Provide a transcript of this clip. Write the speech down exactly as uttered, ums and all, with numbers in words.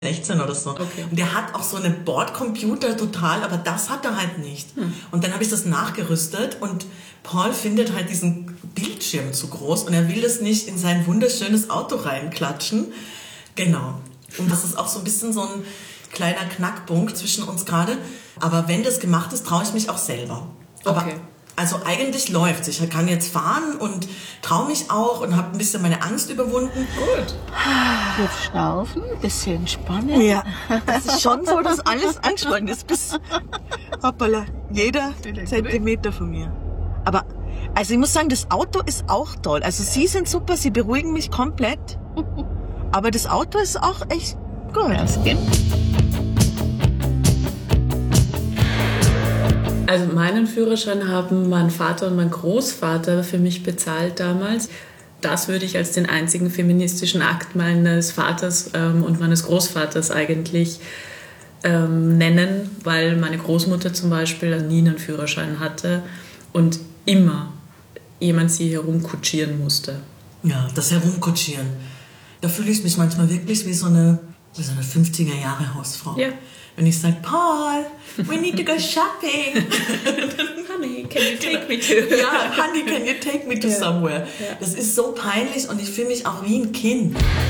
sechzehn oder so. Okay. Und der hat auch so einen Bordcomputer total, aber das hat er halt nicht. Hm. Und dann habe ich das nachgerüstet und Paul findet halt diesen Bildschirm zu groß und er will das nicht in sein wunderschönes Auto reinklatschen. Genau. Und das ist auch so ein bisschen so ein kleiner Knackpunkt zwischen uns gerade. Aber wenn das gemacht ist, traue ich mich auch selber. Aber okay. Also eigentlich läuft's. Ich kann jetzt fahren und traue mich auch und habe ein bisschen meine Angst überwunden. Gut. Jetzt schnaufen, ein bisschen entspannen. Ja, das ist schon so, dass alles angespannt ist. Bis, hoppala, jeder Zentimeter von mir. Aber, also ich muss sagen, das Auto ist auch toll. Also Sie sind super, Sie beruhigen mich komplett. Aber das Auto ist auch echt gut. Das geht. Also meinen Führerschein haben mein Vater und mein Großvater für mich bezahlt damals. Das würde ich als den einzigen feministischen Akt meines Vaters ähm, und meines Großvaters eigentlich ähm, nennen, weil meine Großmutter zum Beispiel nie einen Führerschein hatte und immer jemand sie herumkutschieren musste. Ja, das Herumkutschieren. Da fühle ich mich manchmal wirklich wie so eine, wie so eine fünfziger-Jahre-Hausfrau. Ja. Wenn ich sage, Paul, we need to go shopping. Honey, can you take me to? Ja, Honey, can you take me to ja. somewhere? Ja. Das ist so peinlich und ich fühle mich auch wie ein Kind.